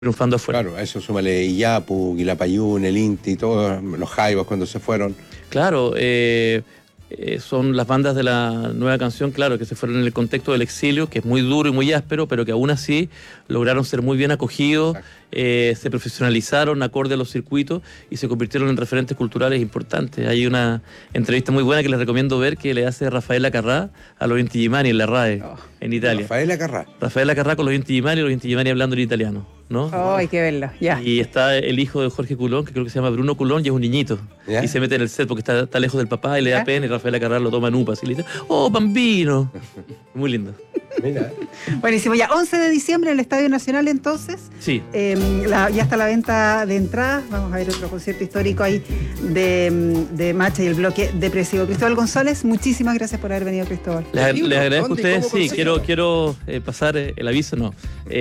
triunfando afuera. Claro, a eso súmale Iyapu, Quilapayún, el Inti, todos los Jaivas cuando se fueron. Claro, son las bandas de la nueva canción, claro, que se fueron en el contexto del exilio, que es muy duro y muy áspero, pero que aún así lograron ser muy bien acogidos, se profesionalizaron acorde a los circuitos y se convirtieron en referentes culturales importantes. Hay una entrevista muy buena que les recomiendo ver, que le hace Rafaela Carrà a los Inti Illimani en la RAE, en Italia. Rafaela Carrà con los Inti Illimani y los Inti Illimani hablando en italiano, ¿no? Oh, hay que verlo, ya. Y está el hijo de Jorge Culón, que creo que se llama Bruno Culón, y es un niñito. ¿Ya? Y se mete en el set porque está lejos del papá y le da pena, y Rafaela Carrà lo toma en upas y le dice, ¡oh, bambino! Muy lindo. Mira. Buenísimo, ya 11 de diciembre en el Estadio Nacional entonces. Sí. Ya está la venta de entradas. Vamos a ver otro concierto histórico ahí de Macha y el bloque depresivo. Cristóbal González, muchísimas gracias por haber venido, Cristóbal. Les agradezco a ustedes, sí, quiero pasar el aviso, no.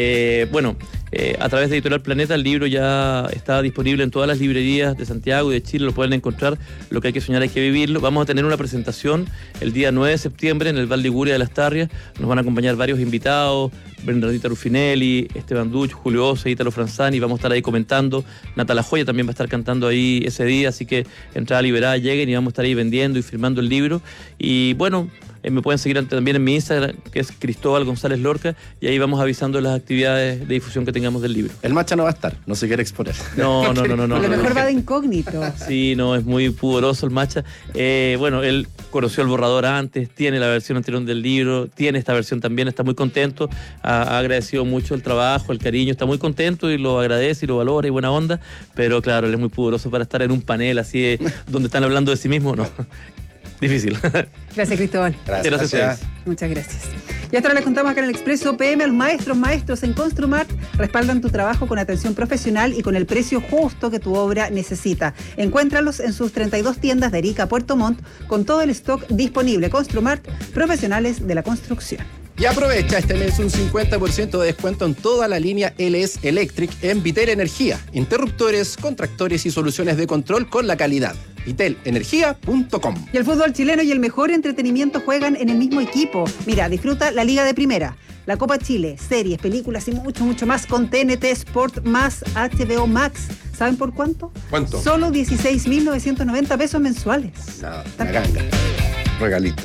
A través de Editorial Planeta el libro ya está disponible en todas las librerías de Santiago y de Chile, lo pueden encontrar. Lo que hay que soñar hay que vivirlo. Vamos a tener una presentación el día 9 de septiembre en el Val Liguria de Las Tarrias. Nos van a acompañar varios invitados, Bernardita Ruffinelli, Esteban Duch, Julio Ose, Ítalo Franzani, vamos a estar ahí comentando. Natalia Joya también va a estar cantando ahí ese día, así que entrada liberada, lleguen y vamos a estar ahí vendiendo y firmando el libro. Y bueno, me pueden seguir también en mi Instagram, que es Cristóbal González Lorca, y ahí vamos avisando las actividades de difusión que tengamos del libro. El Macha no va a estar, no se quiere exponer. No. A lo mejor va de incógnito. Sí, no, es muy pudoroso el Macha. Él conoció el borrador antes, tiene la versión anterior del libro, tiene esta versión también, está muy contento, ha agradecido mucho el trabajo, el cariño, está muy contento y lo agradece y lo valora y buena onda, pero claro, él es muy pudoroso para estar en un panel así donde están hablando de sí mismo, no. Difícil. Gracias, Cristóbal. Gracias. Muchas gracias. Y hasta ahora les contamos acá en el Expreso PM, los maestros en Construmart respaldan tu trabajo con atención profesional y con el precio justo que tu obra necesita. Encuéntralos en sus 32 tiendas de Arica a Puerto Montt con todo el stock disponible. Construmart, profesionales de la construcción. Y aprovecha este mes un 50% de descuento en toda la línea LS Electric en Vitel Energía. Interruptores, contractores y soluciones de control con la calidad. VitelEnergia.com. Y el fútbol chileno y el mejor entretenimiento juegan en el mismo equipo. Mira, disfruta la Liga de Primera, la Copa Chile, series, películas y mucho más con TNT Sport más HBO Max. ¿Saben por cuánto? ¿Cuánto? Solo 16.990 pesos mensuales. Nada, una ganga. Regalito.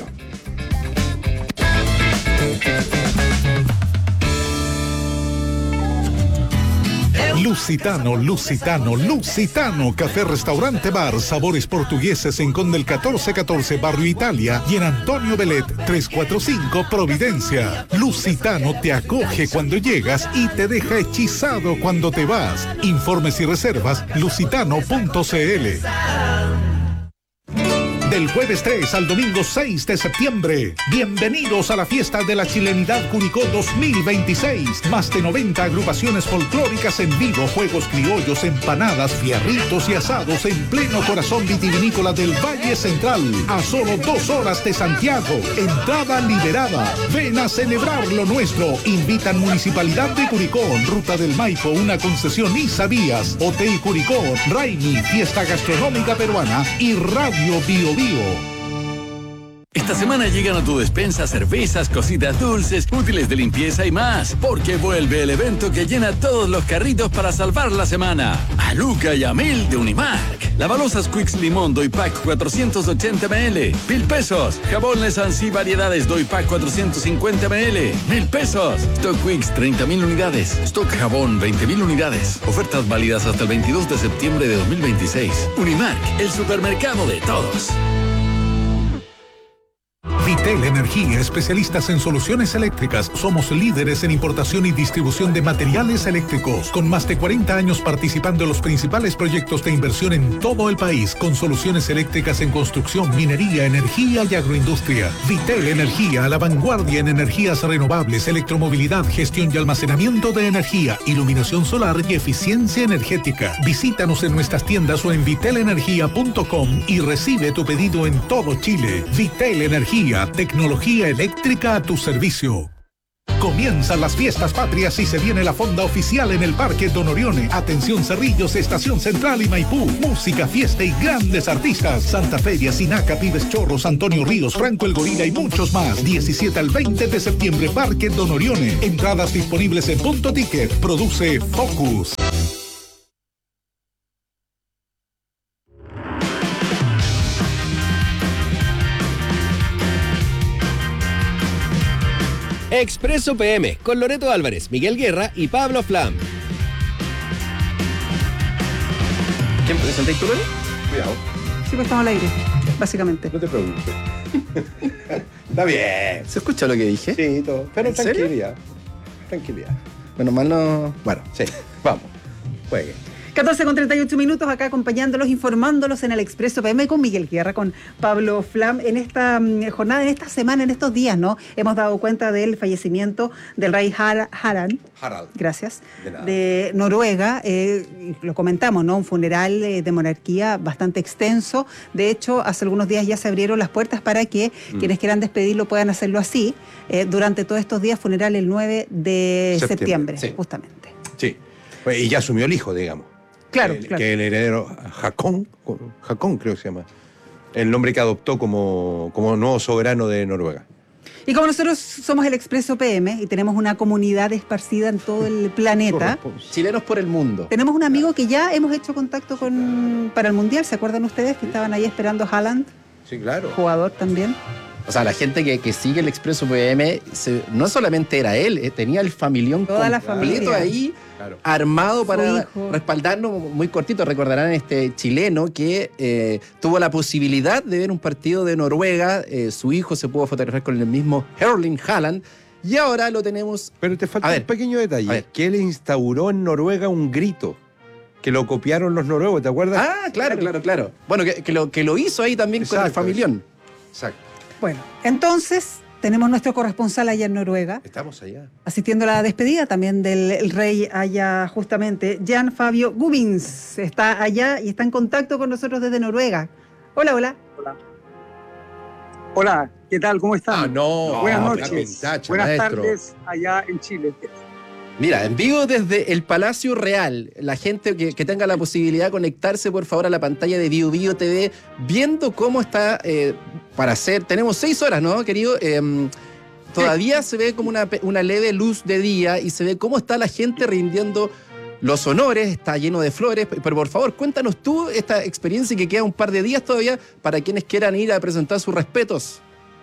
Lusitano, café, restaurante, bar, sabores portugueses en Conde el 1414, Barrio Italia, y en Antonio Belet 345, Providencia. Lusitano te acoge cuando llegas y te deja hechizado cuando te vas. Informes y reservas, lusitano.cl. Del jueves 3 al domingo 6 de septiembre. Bienvenidos a la fiesta de la chilenidad Curicó 2026. Más de 90 agrupaciones folclóricas en vivo, juegos criollos, empanadas, fierritos y asados en pleno corazón vitivinícola del Valle Central. A solo 2 horas de Santiago. Entrada liberada. Ven a celebrar lo nuestro. Invitan Municipalidad de Curicó, Ruta del Maipo, una concesión Isavías, Hotel Curicó, Raimi, Fiesta Gastronómica Peruana y Radio Bio. Esta semana llegan a tu despensa cervezas, cositas dulces, útiles de limpieza y más, porque vuelve el evento que llena todos los carritos para salvar la semana. A Luca y a Mil de Unimark. Lavalosas Quicks Limón Doy Pack 480 ml, 1,000 pesos. Jabón Lesansi Variedades Doy Pack 450 ml, 1,000 pesos. Stock Quicks 30.000 unidades. Stock Jabón 20.000 unidades. Ofertas válidas hasta el 22 de septiembre de 2026. Unimark, el supermercado de todos. Vitel Energía, especialistas en soluciones eléctricas. Somos líderes en importación y distribución de materiales eléctricos, con más de 40 años participando en los principales proyectos de inversión en todo el país, con soluciones eléctricas en construcción, minería, energía y agroindustria. Vitel Energía, a la vanguardia en energías renovables, electromovilidad, gestión y almacenamiento de energía, iluminación solar y eficiencia energética. Visítanos en nuestras tiendas o en vitelenergia.com y recibe tu pedido en todo Chile. Vitel Energía, tecnología eléctrica a tu servicio. Comienzan las fiestas patrias y se viene la fonda oficial en el Parque Don Orione. Atención Cerrillos, Estación Central y Maipú. Música, fiesta y grandes artistas. Santa Feria, Sinaca, Pibes Chorros, Antonio Ríos, Franco el Gorila y muchos más. 17 al 20 de septiembre, Parque Don Orione. Entradas disponibles en Punto Ticket. Produce Focus. Expreso PM con Loreto Álvarez, Miguel Guerra y Pablo Flam. ¿Quién presentáis tú, Lore? Cuidado, Sí, pues estamos al aire, básicamente. no te preocupes. Está bien. ¿Se escucha lo que dije? Sí, todo. Pero ¿En serio? tranquilidad. Tranquilidad. Menos mal no... Bueno, sí, vamos. Juegue. 14:38 acá acompañándolos, informándolos en el Expreso PM con Miguel Guerra, con Pablo Flam. En esta jornada, en esta semana, en estos días, ¿no? Hemos dado cuenta del fallecimiento del rey Harald. Gracias. De Noruega. Lo comentamos, ¿no? Un funeral de monarquía bastante extenso. De hecho, hace algunos días ya se abrieron las puertas para que quienes quieran despedirlo puedan hacerlo así. Durante todos estos días, funeral el 9 de septiembre, sí. justamente. Sí. Pues, y ya asumió el hijo, digamos. Claro, Que el heredero, Hakon creo que se llama, el nombre que adoptó como nuevo soberano de Noruega. Y como nosotros somos el Expreso PM y tenemos una comunidad esparcida en todo el planeta, Chilenos por el mundo. tenemos un amigo que ya hemos hecho contacto con para el Mundial. ¿Se acuerdan ustedes que estaban ahí esperando a Haaland, Sí, claro. jugador también? O sea, la gente que sigue el Expreso PM, no solamente era él, tenía el familión Toda la completo familia. ahí, Claro. armado para hijo. respaldarnos. Muy cortito, recordarán este chileno que tuvo la posibilidad de ver un partido de Noruega, su hijo se pudo fotografiar con el mismo Erling Haaland, y ahora lo tenemos... Pero te falta A un ver, pequeño a detalle, ver. que él instauró en Noruega un grito, que lo copiaron los noruegos, ¿te acuerdas? Ah, claro. Bueno, que lo hizo ahí también con el Exacto. familión. Exacto. Bueno, entonces tenemos nuestro corresponsal allá en Noruega, Estamos allá. asistiendo a la despedida también del rey allá justamente. Jan Fabio Gubins está allá y está en contacto con nosotros desde Noruega. Hola. Hola, ¿qué tal? ¿Cómo están? Ah, no. Buenas no, noches. la pintacha, Buenas maestro. tardes allá en Chile. Mira, en vivo desde el Palacio Real, la gente que tenga la posibilidad de conectarse, por favor, a la pantalla de Bio Bio TV, viendo cómo está para hacer... Tenemos 6 horas, ¿no, querido? Todavía se ve como una leve luz de día y se ve cómo está la gente rindiendo los honores, está lleno de flores, pero por favor, cuéntanos tú esta experiencia que queda un par de días todavía para quienes quieran ir a presentar sus respetos.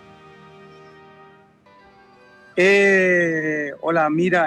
Hola, mira,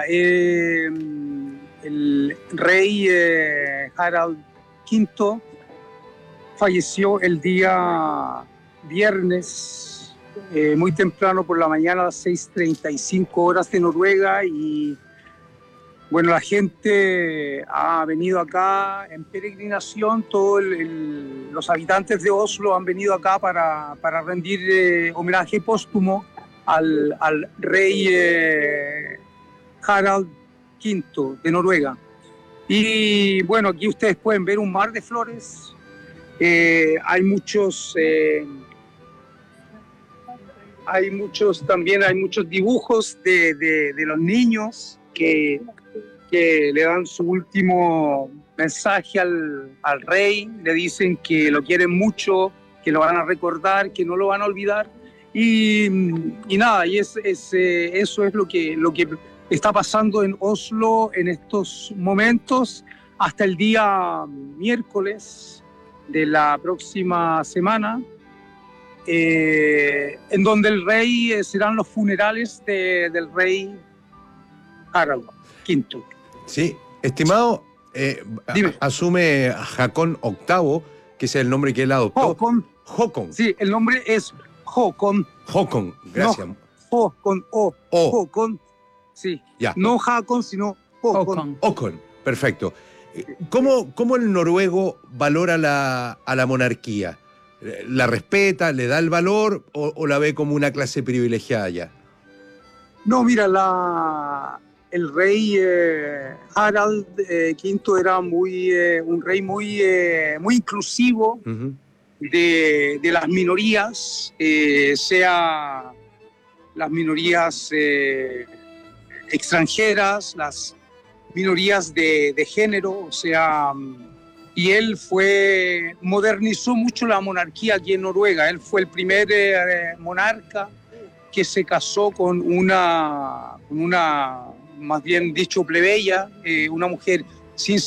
el rey Harald V falleció el día viernes, muy temprano por la mañana, a las 6:35 horas de Noruega, y bueno, la gente ha venido acá en peregrinación, todos los habitantes de Oslo han venido acá para rendir homenaje póstumo al rey Harald V de Noruega. Y bueno, aquí ustedes pueden ver un mar de flores. Hay muchos dibujos de los niños que le dan su último mensaje al rey. Le dicen que lo quieren mucho, que lo van a recordar, que no lo van a olvidar. Y nada, eso es lo que está pasando en Oslo en estos momentos, hasta el día miércoles de la próxima semana, en donde el rey serán los funerales del rey Harald V. Sí, estimado, Dime. asume Hakon VIII, que es el nombre que él adoptó. Håkon. Sí, el nombre es Håkon. Håkon, gracias. No, O con O. O. Håkon. Sí. Ya. No Hakon, sino Håkon. Håkon, perfecto. ¿Cómo el noruego valora a la monarquía? ¿La respeta, le da el valor o la ve como una clase privilegiada ya? No, mira, el rey Harald V era un rey muy inclusivo. Uh-huh. de las minorías, sea las minorías extranjeras, las minorías de género, o sea, y él modernizó mucho la monarquía aquí en Noruega. Él fue el primer monarca que se casó con una, más bien dicho, plebeya, una mujer sin